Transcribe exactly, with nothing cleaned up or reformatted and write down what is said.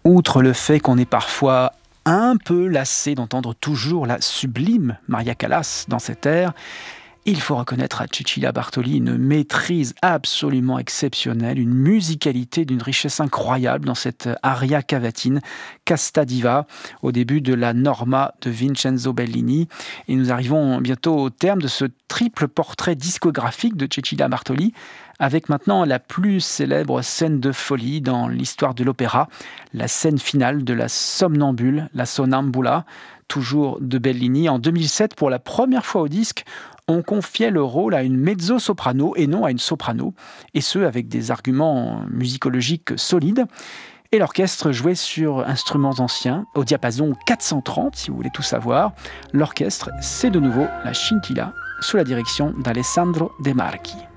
Outre le fait qu'on est parfois un peu lassé d'entendre toujours la sublime Maria Callas dans cet air, il faut reconnaître à Cecilia Bartoli une maîtrise absolument exceptionnelle, une musicalité d'une richesse incroyable dans cette aria cavatine Casta Diva au début de la Norma de Vincenzo Bellini. Et nous arrivons bientôt au terme de ce triple portrait discographique de Cecilia Bartoli, avec maintenant la plus célèbre scène de folie dans l'histoire de l'opéra, la scène finale de la Somnambule, la Sonnambula, toujours de Bellini. En deux mille sept, pour la première fois au disque, on confiait le rôle à une mezzo-soprano et non à une soprano, et ce avec des arguments musicologiques solides. Et l'orchestre jouait sur instruments anciens, au diapason quatre cent trente, si vous voulez tout savoir. L'orchestre, c'est de nouveau la Scintilla, sous la direction d'Alessandro De Marchi.